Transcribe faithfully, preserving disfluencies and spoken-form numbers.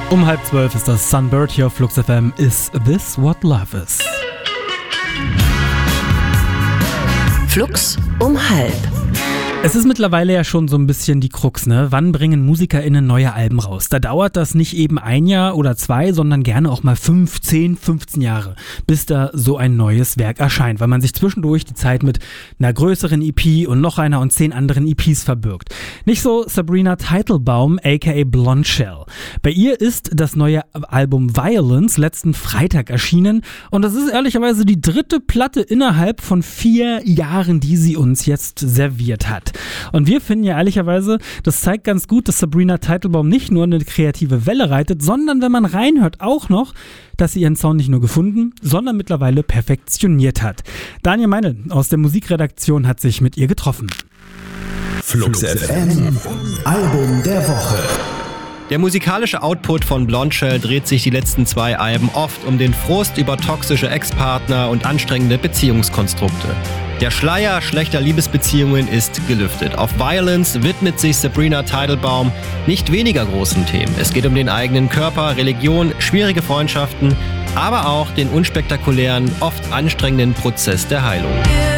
Um halb zwölf ist das Sunbird hier auf Flux F M. Is this what love is? Flux um halb. Es ist mittlerweile ja schon so ein bisschen die Krux, ne? Wann bringen MusikerInnen neue Alben raus? Da dauert das nicht eben ein Jahr oder zwei, sondern gerne auch mal fünf, zehn, fünfzehn Jahre, bis da so ein neues Werk erscheint, weil man sich zwischendurch die Zeit mit einer größeren E P und noch einer und zehn anderen E Ps verbirgt. Nicht so Sabrina Teitelbaum, aka Blondshell. Bei ihr ist das neue Album Violence letzten Freitag erschienen und das ist ehrlicherweise die dritte Platte innerhalb von vier Jahren, die sie uns jetzt serviert hat. Und wir finden ja ehrlicherweise, das zeigt ganz gut, dass Sabrina Teitelbaum nicht nur eine kreative Welle reitet, sondern wenn man reinhört auch noch, dass sie ihren Sound nicht nur gefunden, sondern mittlerweile perfektioniert hat. Daniel Meinl aus der Musikredaktion hat sich mit ihr getroffen. Flux F M, Album der Woche. Der musikalische Output von Blondshell dreht sich die letzten zwei Alben oft um den Frust über toxische Ex-Partner und anstrengende Beziehungskonstrukte. Der Schleier schlechter Liebesbeziehungen ist gelüftet. Auf Violence widmet sich Sabrina Teitelbaum nicht weniger großen Themen. Es geht um den eigenen Körper, Religion, schwierige Freundschaften, aber auch den unspektakulären, oft anstrengenden Prozess der Heilung.